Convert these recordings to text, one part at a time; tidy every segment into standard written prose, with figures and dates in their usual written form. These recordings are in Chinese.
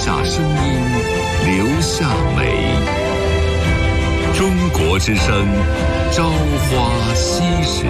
下声音，留下美。中国之声，朝花夕拾。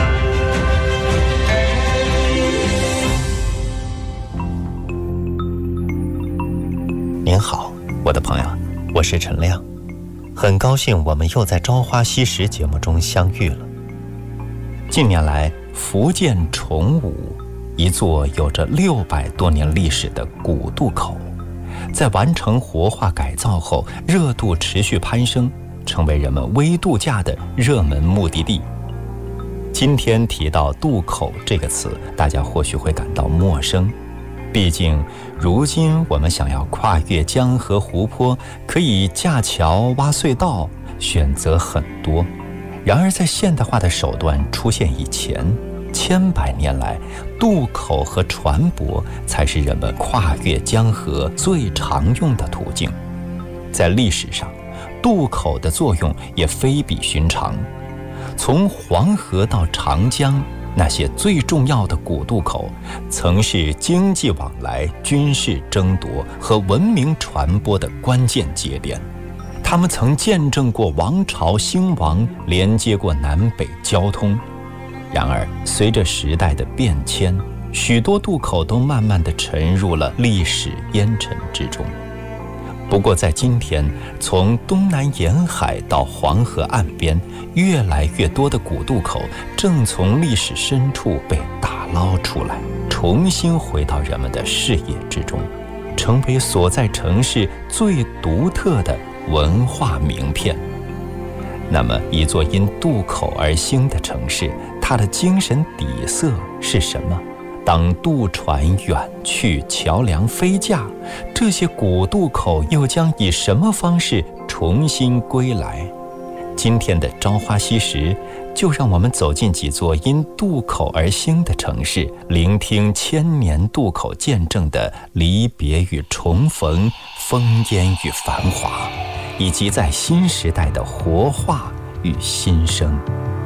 您好，我的朋友，我是陈亮，很高兴我们又在《朝花夕拾》节目中相遇了。近年来，福建崇武一座有着600多年历史的古渡口，在完成活化改造后，热度持续攀升，成为人们微度假的热门目的地。今天提到渡口这个词，大家或许会感到陌生，毕竟如今我们想要跨越江河湖泊，可以架桥挖隧道，选择很多。然而在现代化的手段出现以前，千百年来，渡口和船舶才是人们跨越江河最常用的途径。在历史上，渡口的作用也非比寻常。从黄河到长江，那些最重要的古渡口，曾是经济往来、军事争夺和文明传播的关键节点。他们曾见证过王朝兴亡，连接过南北交通。然而，随着时代的变迁，许多渡口都慢慢地沉入了历史烟尘之中。不过在今天，从东南沿海到黄河岸边，越来越多的古渡口正从历史深处被打捞出来，重新回到人们的视野之中，成为所在城市最独特的文化名片。那么，一座因渡口而兴的城市，它的精神底色是什么？当渡船远去，桥梁飞架，这些古渡口又将以什么方式重新归来？今天的朝花夕拾，就让我们走进几座因渡口而兴的城市，聆听千年渡口见证的离别与重逢，烽烟与繁华，以及在新时代的活化与新生。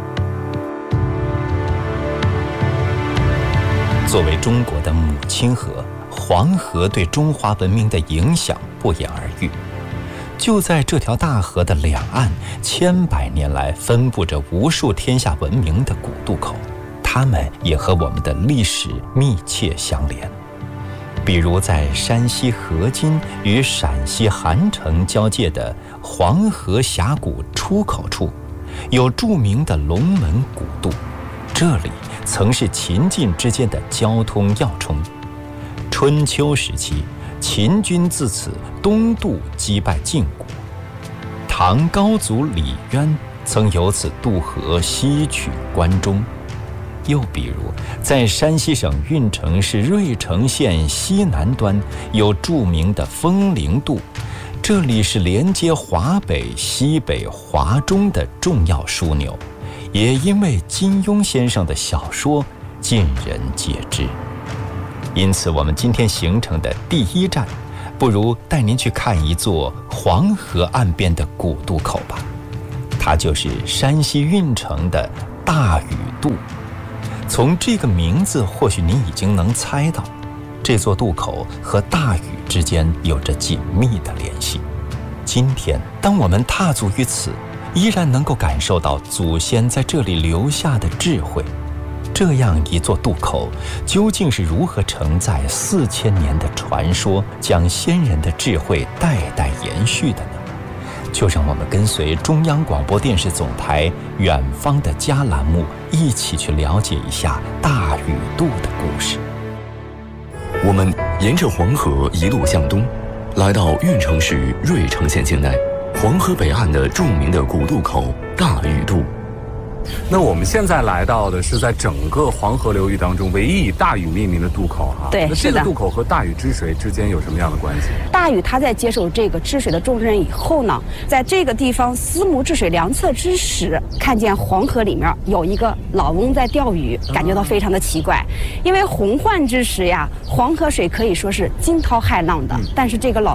作为中国的母亲河，黄河对中华文明的影响不言而喻。就在这条大河的两岸，千百年来分布着无数天下闻名的古渡口，它们也和我们的历史密切相连。比如在山西河津与陕西韩城交界的黄河峡谷出口处，有著名的龙门古渡，这里曾是秦晋之间的交通要冲。春秋时期，秦军自此东渡击败晋国，唐高祖李渊曾由此渡河西取关中。又比如在山西省运城市芮城县西南端有著名的枫林渡，这里是连接华北、西北、华中的重要枢纽，也因为金庸先生的小说尽人皆知。因此我们今天行程的第一站，不如带您去看一座黄河岸边的古渡口吧。它就是山西运城的大禹渡。从这个名字，或许您已经能猜到，这座渡口和大禹之间有着紧密的联系。今天，当我们踏足于此，依然能够感受到祖先在这里留下的智慧。这样一座渡口，究竟是如何承载4000年的传说，将先人的智慧代代延续的呢？就让我们跟随中央广播电视总台远方的家栏目，一起去了解一下大禹渡的故事。 我们沿着黄河一路向东，来到运城市芮城县境内，黄河北岸的著名的古渡口大禹渡。 那我们现在来到的是在整个黄河流域当中唯一以大禹命名的渡口哈。 对， 那这个渡口和大禹治水之间有什么样的关系？ 大禹他在接受这个治水的重任以后呢，在这个地方思慕治水良策之时，看见黄河里面有一个老翁在钓鱼，感觉到非常的奇怪。因为洪患之时呀，黄河水可以说是惊涛骇浪的，但是这个老翁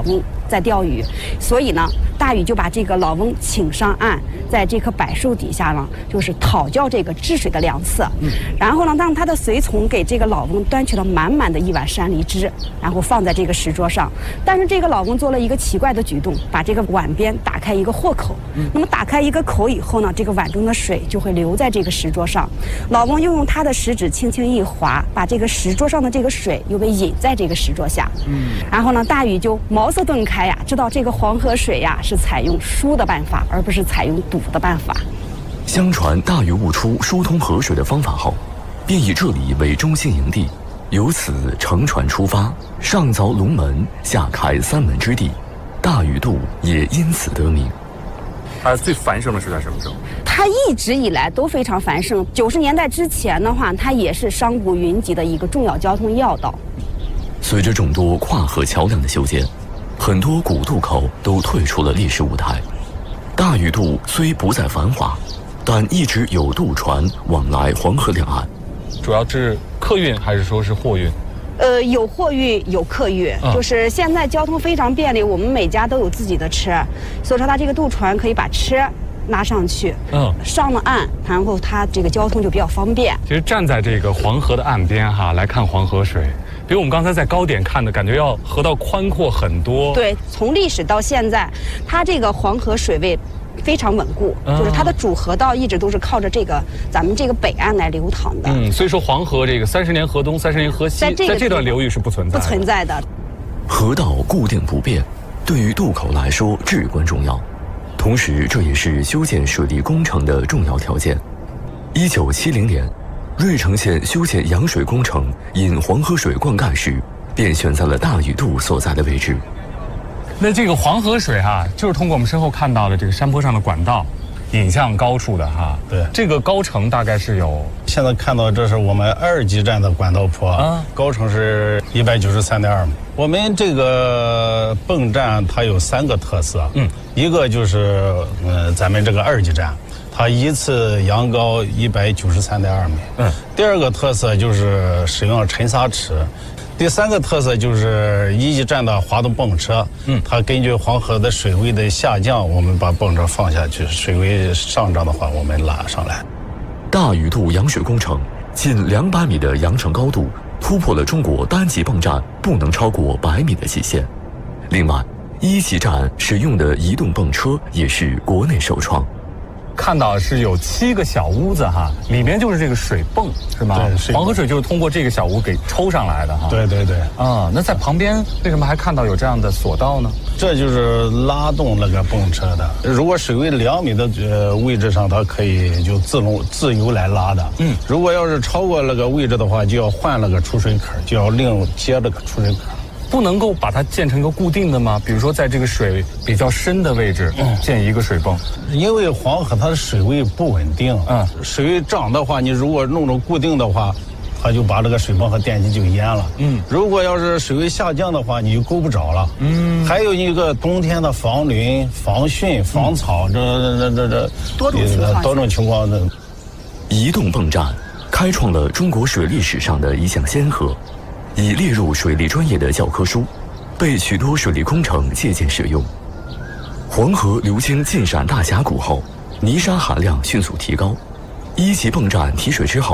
在钓鱼，所以呢，大禹就把这个老翁请上岸，在这棵柏树底下呢，就是讨教这个治水的良策。然后呢，让他的随从给这个老翁端去了满满的一碗山梨汁，然后放在这个石桌上。但是这个老翁做了一个奇怪的举动，把这个碗边打开一个豁口。那么打开一个口以后呢，这个碗中的水就会流在这个石桌上。老翁又用他的食指轻轻一划，把这个石桌上的这个水又给引在这个石桌下。然后呢，大禹就茅塞顿开呀，知道这个黄河水呀是采用疏的办法，而不是采用堵的办法。 相传大禹悟出疏通河水的方法后，便以这里为中心营地，由此乘船出发，上凿龙门，下开三门之地，大禹渡也因此得名。 它最繁盛的是在什么时候？ 它一直以来都非常繁盛。90年代之前的话，它也是商贾云集的一个重要交通要道。 随着众多跨河桥梁的修建，很多古渡口都退出了历史舞台。大禹渡虽不再繁华，但一直有渡船往来黄河两岸。 主要是客运还是说是货运？ 有货运有客运，就是现在交通非常便利，我们每家都有自己的车，所以说它这个渡船可以把车拉上去，上了岸，然后它这个交通就比较方便。 其实站在这个黄河的岸边哈，来看黄河水，比我们刚才在高点看的感觉要河道宽阔很多。 对，从历史到现在，它这个黄河水位非常稳固，就是它的主河道一直都是靠着这个咱们这个北岸来流淌的。 所以说黄河这个30年河东30年河西，在这段流域是不存在的。 河道固定不变，对于渡口来说至关重要，同时这也是修建水利工程的重要条件。1970年，芮城县修建扬水工程引黄河水灌溉时，便选在了大禹渡所在的位置。 那这个黄河水哈，就是通过我们身后看到的这个山坡上的管道引向高处的哈。 对， 这个高程大概是有， 现在看到这是我们2级站的管道坡，高程是193.2米。我们这个泵站它有3个特色，一个就是咱们这个2级站，它一次扬高193.2米。第二个特色就是使用了沉沙池。第3个特色就是1级站的滑动泵车，它根据黄河的水位的下降，我们把泵车放下去，水位上涨的话，我们拉上来。 大禹渡扬水工程近200米的扬程高度，突破了中国单级泵站不能超过100米的极限。另外，1级站使用的移动泵车也是国内首创。 看到是有7个小屋子哈，里面就是这个水泵是吗？ 对， 黄河水就是通过这个小屋给抽上来的哈。 对。 那在旁边为什么还看到有这样的索道呢？ 这就是拉动那个泵车的。如果水位2米的位置上，它可以就自由来拉的。如果要是超过那个位置的话，就要换那个出水口，就要另接这个出水口。 不能够把它建成一个固定的吗？比如说在这个水比较深的位置建一个水泵。 因为黄河它的水位不稳定，水位涨的话，你如果弄成固定的话，它就把这个水泵和电机就淹了。如果要是水位下降的话，你就够不着了。还有一个冬天的防淋、防汛、防草，这多种情况的。 移动泵站开创了中国水利史上的一项先河，已列入水利专业的教科书，被许多水利工程借鉴使用。黄河流经晋陕大峡谷后，泥沙含量迅速提高，1级泵站提水之后，